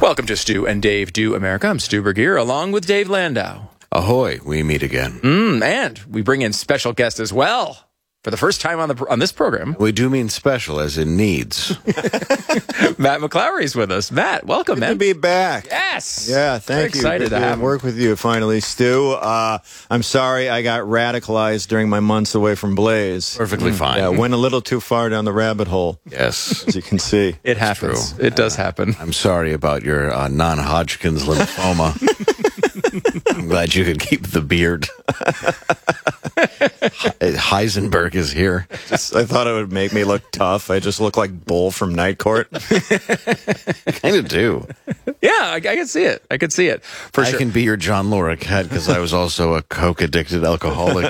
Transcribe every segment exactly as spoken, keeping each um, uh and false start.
Welcome to Stu and Dave Do America. I'm Stu Bergier, along with Dave Landau. Ahoy, we meet again. Mm, and we bring in special guest as well for the first time on the on this program. We do mean special, as in needs. Matt McClowery's with us. Matt, welcome, Good man. to be back. Yes. Yeah, thank Very you. excited Good to have him. work with you finally, Stu. Uh, I'm sorry I got radicalized during my months away from Blaze. Perfectly fine. Yeah, went a little too far down the rabbit hole, Yes. as you can see. It happens. true. It does happen. I'm sorry about your uh, non-Hodgkin's lymphoma. I'm glad you could keep the beard. Heisenberg is here. Just, I thought it would make me look tough. I just look like Bull from Night Court. Kind of do. Yeah, I, I can see it. I can see it. For I sure. can be your John Lorrick because I was also a coke-addicted alcoholic.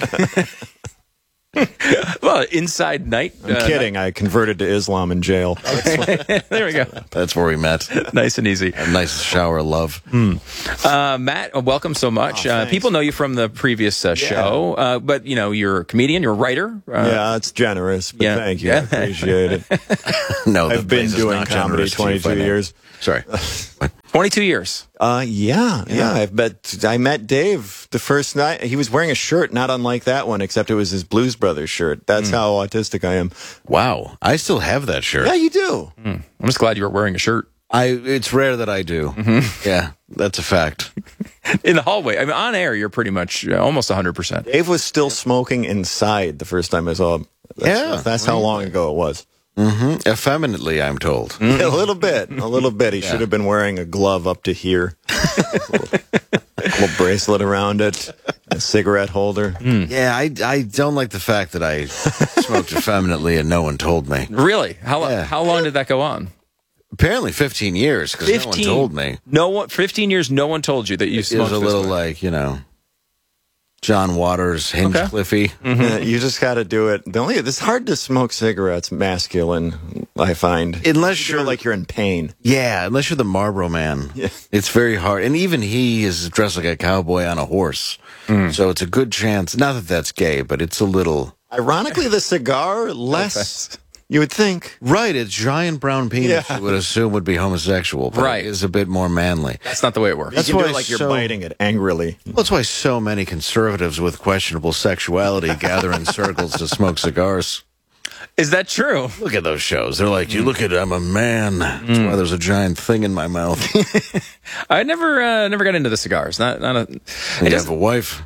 Well, inside night. I'm uh, kidding. I converted to Islam in jail. There we go. That's where we met. Nice and easy. A nice shower of love. Uh, Matt, welcome so much. Oh, uh, thanks. people know you from the previous uh, show, uh, but you know you're a comedian, you're a writer. Uh, Yeah, it's generous, but yeah. thank you. I Yeah. appreciate it. No, the I've been place is doing not comedy generous to you twenty-two financially. years. Sorry. twenty-two years. Uh, yeah, yeah. I bet I met Dave the first night. He was wearing a shirt not unlike that one, except it was his Blues Brothers shirt. That's how autistic I am. Wow. I still have that shirt. Yeah, you do. I'm just glad you were wearing a shirt I. It's rare that I do. Yeah, that's a fact. in the hallway. I mean, on air, you're pretty much uh, almost one hundred percent. Dave was still smoking inside the first time I saw him. That's, Yeah, that's how long ago it was. Mm-hmm. Effeminately, I'm told. Yeah, a little bit, a little bit. He should have been wearing a glove up to here, a little, little bracelet around it, a cigarette holder. Yeah, I, I don't like the fact that I smoked effeminately and no one told me. Really? How lo- Yeah. how long did that go on? Apparently fifteen years, because no one told me. No one. Fifteen years. No one told you that you It smoked was a this little way. like, you know, John Waters, Hinchcliffey. Yeah, you just got to do it. The only it's hard to smoke cigarettes masculine. I find Unless you you're feel like you're in pain. Yeah, unless you're the Marlboro Man. Yeah. It's very hard. And even he is dressed like a cowboy on a horse. So it's a good chance. Not that that's gay, but it's a little... Ironically, the cigar less. You would think. Right, it's giant brown penis Yeah. you would assume would be homosexual, but Right. it is a bit more manly. That's not the way it works. That's you can do why it like you're so- biting it angrily. Well, that's why so many conservatives with questionable sexuality gather in circles to smoke cigars. Is that true? Look at those shows. They're like, you look at it, I'm a man. That's why there's a giant thing in my mouth. I never uh, never got into the cigars. Not not a. And it you doesn't- have a wife.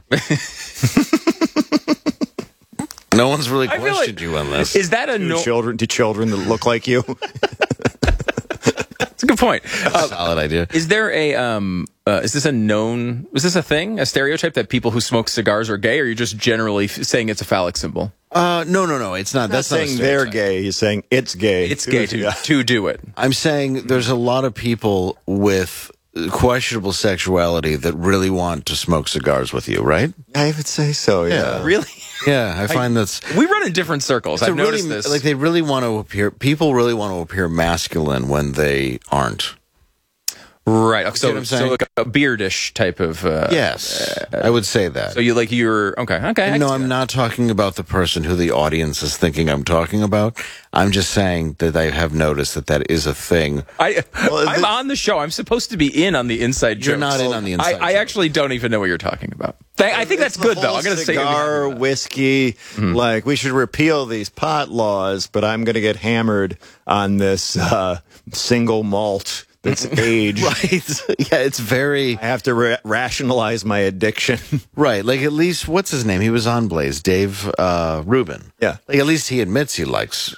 No one's really I feel like- questioned you on this. Is that a Do no? children, do children that look like you? That's a good point. Uh, Solid idea. is there a um? Uh, is this a known? Is this a thing? A stereotype that people who smoke cigars are gay, or you're just generally f- saying it's a phallic symbol? Uh, no, no, no. It's not. That's That's not a saying they're stereotype. gay. He's saying it's gay. It's gay to Yeah. to do it. I'm saying there's a lot of people with questionable sexuality that really want to smoke cigars with you, right? I would say so. Yeah. Really? Yeah, I find that's. We run in different circles. It's I've a really, noticed this. Like they really want to appear. People really want to appear masculine when they aren't. right. what So I'm so saying? like a beardish type of. Uh, Yes, I would say that. So you like you're okay. Okay. I no, can see I'm that. not talking about the person who the audience is thinking I'm talking about. I'm just saying that I have noticed that that is a thing. I, Well, I'm the- on the show. I'm supposed to be in on the inside You're jokes. not in on the inside I, I jokes. actually don't even know what you're talking about. Th- I think that's It's the good, though. whole I'm going to say cigar, whiskey. Like we should repeal these pot laws, but I'm going to get hammered on this uh, single malt that's aged. Right? Yeah, it's very I have to ra- rationalize my addiction. right. Like at least what's his name? He was on Blaze, Dave uh, Rubin. Yeah. Like at least he admits he likes.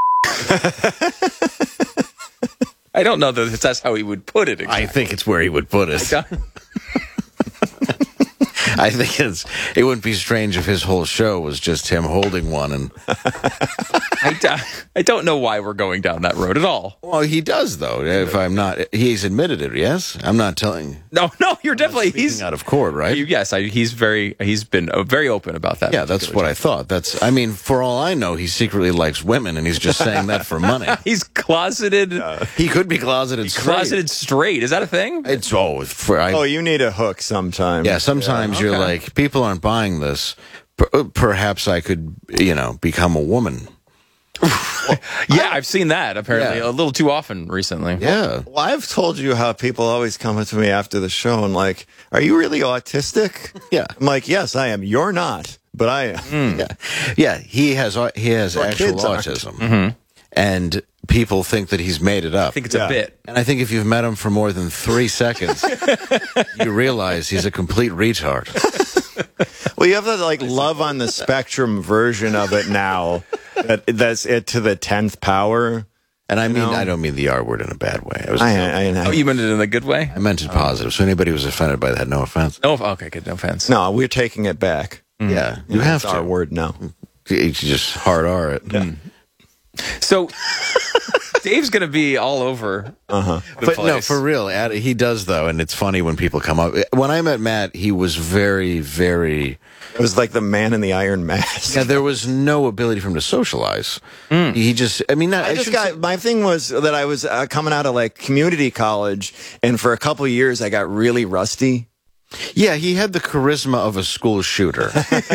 I don't know that that's how he would put it. Exactly. I think it's where he would put it. I think it's. It wouldn't be strange if his whole show was just him holding one and. I, do- I don't know why we're going down that road at all. Well, he does though. If I'm not, he's admitted it. Yes, I'm not telling. No, no, you're definitely he's He's out of court, right? yes, I, he's very he's been uh, very open about that. Yeah, that's what I thought. That's. I mean, for all I know, he secretly likes women, and he's just saying that for money. He's closeted, He could be closeted. straight. closeted straight. Is that a thing? It's oh, for I. Oh, you need a hook sometime. yeah, sometimes you're okay. like, people aren't buying this. Per- perhaps I could, you know, become a woman. Yeah, I've seen that apparently Yeah. a little too often recently. Yeah. Well, I've told you how people always come up to me after the show and like, "Are you really autistic?" Yeah. I'm like, "Yes, I am. You're not, but I am." Mm. Yeah, yeah. He has au- he has Or actual kids aren't. autism, and people think that he's made it up. I think it's Yeah. a bit. And I think if you've met him for more than three seconds, you realize he's a complete retard. Well, you have that like love on the spectrum version of it now. That, that's it to the tenth power. And I mean, know? I don't mean the R word in a bad way. I was, I, I, I, I, Oh, you meant it in a good way? meant it positive. So anybody who's offended by that, no offense. No, okay, good. No offense. no, we're taking it back. Yeah, you have It's our to. word now. You just hard R it. So Dave's going to be all over. Uh-huh. The But no, place. for real, Ad- he does though, and it's funny when people come up. When I met Matt, he was very, very. It was like the man in the iron mask. Yeah, there was no ability for him to socialize. He just, I mean, not, I just shouldn't got my thing was that I was uh, coming out of like community college, and for a couple of years I got really rusty. Yeah, he had the charisma of a school shooter.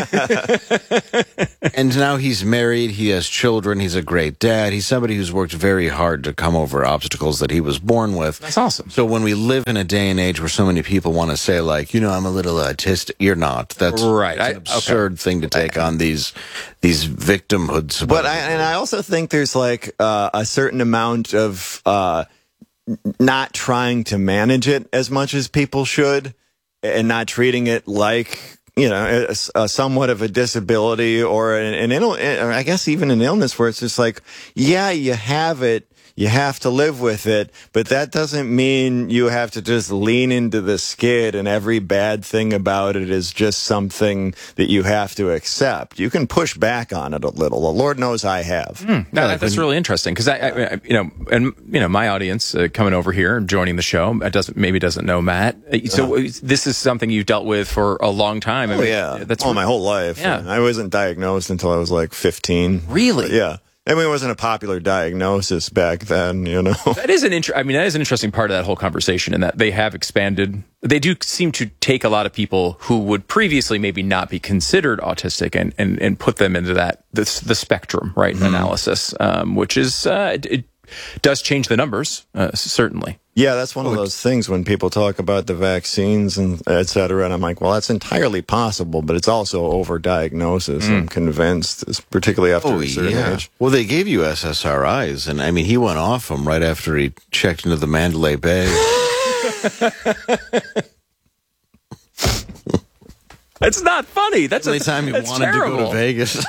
And now he's married, he has children, he's a great dad. He's somebody who's worked very hard to come over obstacles that he was born with. That's awesome. So when we live in a day and age where so many people want to say, like, you know, I'm a little autistic, you're not. That's Right. that's I- an absurd thing to take on these these victimhoods. But I and I also think there's like uh, a certain amount of uh, n- not trying to manage it as much as people should, and not treating it like, you know, a, a somewhat of a disability or an, an Ill, or I guess even an illness where it's just like, yeah, you have it, you have to live with it, but that doesn't mean you have to just lean into the skid and every bad thing about it is just something that you have to accept. You can push back on it a little. The Lord knows I have. No, that- that's really interesting because I, I, I- you know, and you know, my audience uh, coming over here and joining the show uh, doesn't maybe doesn't know Matt. Uh, So uh, this is something you've dealt with for a long time. I Oh mean, yeah, that's all my whole life. Yeah. I wasn't diagnosed until I was like fifteen. Really? Yeah. I mean, it wasn't a popular diagnosis back then, you know. That is an inter- I mean, that is an interesting part of that whole conversation, in that they have expanded. They do seem to take a lot of people who would previously maybe not be considered autistic and and, and put them into that the, the spectrum, right? Analysis, um, which is uh, it, it does change the numbers, uh, certainly. Yeah, that's one of those things when people talk about the vaccines and et cetera. And I'm like, well, that's entirely possible, but it's also overdiagnosis. I'm convinced, particularly after Oh, a certain yeah. age. Well, they gave you S S R Is, and I mean, he went off them right after he checked into the Mandalay Bay. It's not funny. That's the only a, time he that's wanted terrible. to go to Vegas.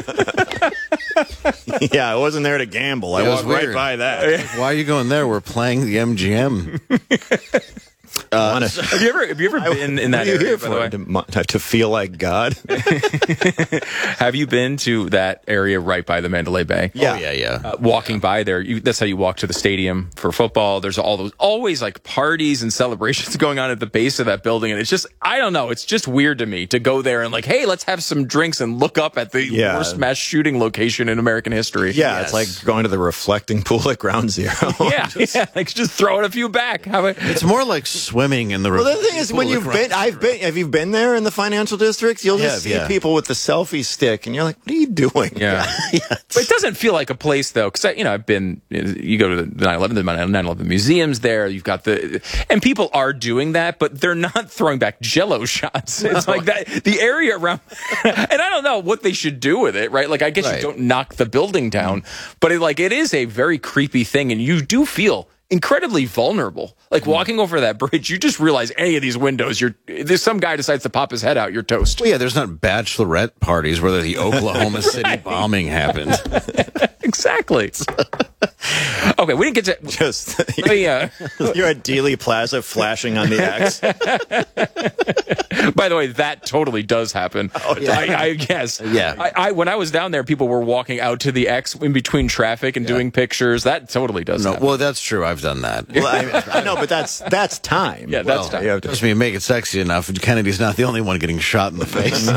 Yeah, I wasn't there to gamble. I It was walked right weird. by that. Why are you going there? We're playing the M G M. Uh, Have you ever have you ever been in that what are you area? here By the way, for? To, mo- to feel like God? have you been to that area right by the Mandalay Bay? Yeah. Oh, yeah, yeah. Uh, walking by there, you, that's how you walk to the stadium for football. There's all those always like parties and celebrations going on at the base of that building, and it's just I don't know. It's just weird to me to go there and like, hey, let's have some drinks and look up at the Yeah. worst mass shooting location in American history. Yeah, Yes. it's like going to the reflecting pool at Ground Zero. yeah, yeah. Like just throwing a few back. How about, It's more like swimming in the. Well, the thing is, when you've been, I've been, have you been there in the financial district? You'll just have, see yeah. people with the selfie stick, and you're like, what are you doing? yeah. But it doesn't feel like a place though, because you know I've been. You go to the nine eleven, the nine eleven museums there. You've got the, and people are doing that, but they're not throwing back Jello shots. It's like that. The area around, and I don't know what they should do with it, right? Like I guess Right. you don't knock the building down, but it, like it is a very creepy thing, and you do feel incredibly vulnerable. Like walking over that bridge, you just realize any of these windows, you're there's some guy decides to pop his head out, you're toast. Well, yeah, there's not bachelorette parties where the Oklahoma City bombing happened. Exactly. Okay, we didn't get to. Just Let me, uh, you're at Dealey Plaza flashing on the X. by the way, that totally does happen. Oh, yeah. I, I guess. Yeah. I, I when I was down there, people were walking out to the X in between traffic and doing pictures. That totally does No, happen. well, that's true. I've done that. Well, I, I know, but that's that's time. Yeah, that's Well, time. you have to- Trust me, make it sexy enough. Kennedy's not the only one getting shot in the face.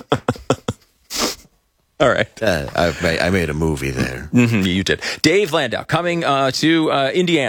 All right. uh, I've made, I made a movie there. Mhm, you did. Dave Landau coming uh, to uh, Indiana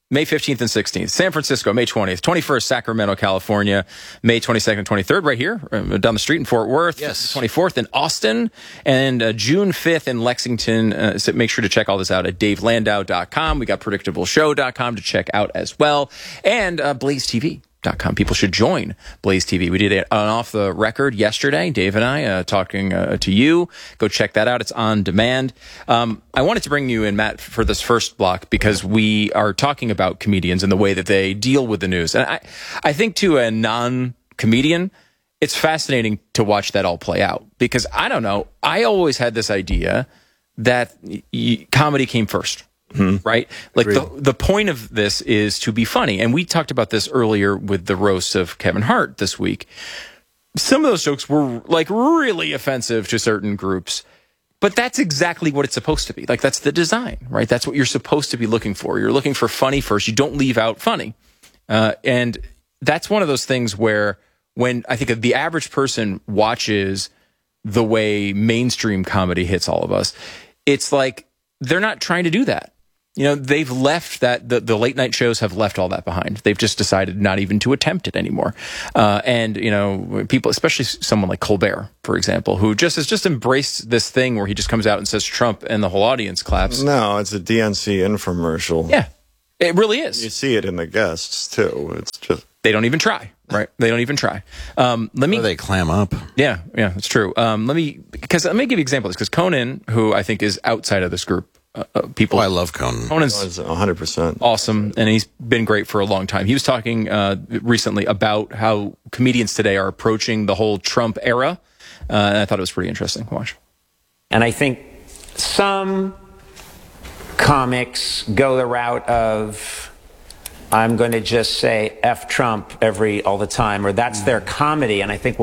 May fifteenth and sixteenth. San Francisco, May twentieth. twenty-first, Sacramento, California. May twenty-second and twenty-third, right here, uh, down the street in Fort Worth. Yes. twenty-fourth in Austin. And uh, June fifth in Lexington. Uh, so make sure to check all this out at dave landau dot com. We got predictable show dot com to check out as well. And uh, blaze t v dot com. People should join Blaze T V. We did an off the record yesterday, Dave and I, uh, talking uh, to you. Go check that out. It's on demand. Um, I wanted to bring you in, Matt, for this first block because we are talking about comedians and the way that they deal with the news. And I, I think to a non-comedian, it's fascinating to watch that all play out because I don't know. I always had this idea that y- comedy came first. Mm-hmm. Right? Like the, the point of this is to be funny. And we talked about this earlier with the roast of Kevin Hart this week. Some of those jokes were like really offensive to certain groups, but that's exactly what it's supposed to be. Like that's the design, right? That's what you're supposed to be looking for. You're looking for funny first. You don't leave out funny. Uh, and that's one of those things where when I think the average person watches the way mainstream comedy hits all of us, it's like they're not trying to do that. You know, they've left that, the, the late night shows have left all that behind. They've just decided not even to attempt it anymore. Uh, and, you know, people, especially someone like Colbert, for example, who just has just embraced this thing where he just comes out and says Trump and the whole audience claps. No, it's a D N C infomercial. Yeah, it really is. You see it in the guests, too. It's just... They don't even try, right? They don't even try. Um, let me. Or they clam up. Yeah, yeah, it's true. Um, let me, because let me give you examples. Because Conan, who I think is outside of this group, Uh, uh, people. Oh, I love Conan. Conan's one hundred percent awesome, and he's been great for a long time. He was talking uh, recently about how comedians today are approaching the whole Trump era, uh, and I thought it was pretty interesting. Watch. And I think some comics go the route of, I'm going to just say F Trump every all the time, or that's their comedy, and I think